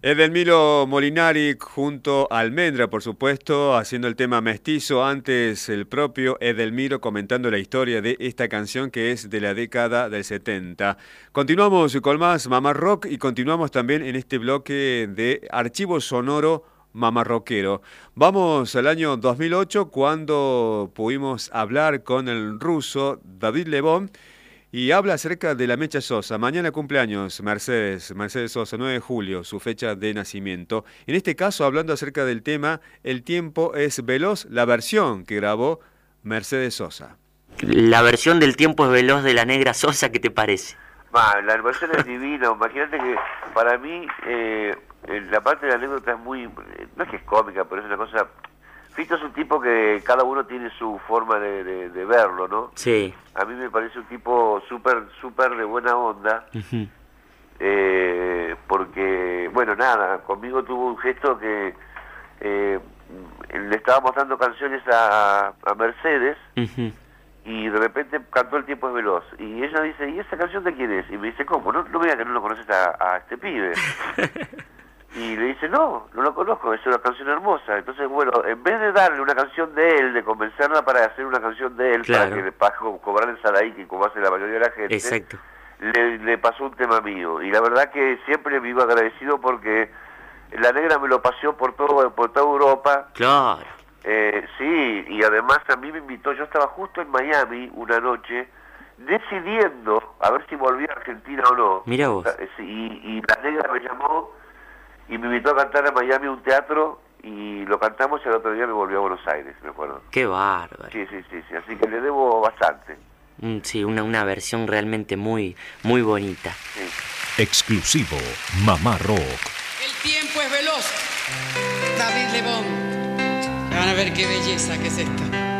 Edelmiro Molinari junto a Almendra, por supuesto, haciendo el tema Mestizo. Antes el propio Edelmiro comentando la historia de esta canción que es de la década del 70. Continuamos con más Mamá Rock y continuamos también en este bloque de archivo sonoro mamarroquero. Vamos al año 2008 cuando pudimos hablar con el ruso David Lebón. Y habla acerca de la Mecha Sosa. Mañana cumpleaños Mercedes Sosa, 9 de julio, su fecha de nacimiento. En este caso, hablando acerca del tema El tiempo es veloz, la versión que grabó Mercedes Sosa. La versión del tiempo es veloz de la Negra Sosa, ¿qué te parece? La versión es divina. Imagínate que para mí la parte de la anécdota es muy... no es que es cómica, pero es una cosa... Fito es un tipo que cada uno tiene su forma de verlo, ¿no? Sí. A mí me parece un tipo súper de buena onda, Uh-huh. porque, bueno, nada, conmigo tuvo un gesto que le estábamos dando canciones a Mercedes, Uh-huh. y de repente cantó El tiempo es veloz, y ella dice, ¿y esa canción de quién es? Y me dice, ¿cómo? No me digas que no lo conoces a este pibe. Y le dice, no lo conozco, es una canción hermosa. Entonces, bueno, en vez de darle una canción de él, de convencerla para hacer una canción de él, claro, para que le cobrar el Sadaiki, como hace la mayoría de la gente, exacto, le pasó un tema mío. Y la verdad que siempre vivo agradecido porque la Negra me lo paseó por toda Europa. claro. Sí, y además a mí me invitó, yo estaba justo en Miami una noche, decidiendo a ver si volvía a Argentina o no. Mira vos. Y la Negra me llamó y me invitó a cantar a Miami un teatro y lo cantamos y al otro día me volvió a Buenos Aires, me acuerdo. Qué bárbaro. Sí, así que le debo bastante. Sí, una versión realmente muy bonita. Sí. Exclusivo Mamá Rock. El tiempo es veloz. David Lebón. Van a ver qué belleza que es esta.